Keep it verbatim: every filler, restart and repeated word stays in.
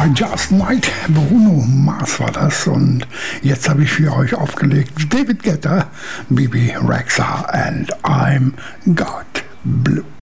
Just Night, Bruno Mars war das, und jetzt habe ich für euch aufgelegt David Guetta, Bibi Rexha and I'm Got Blue.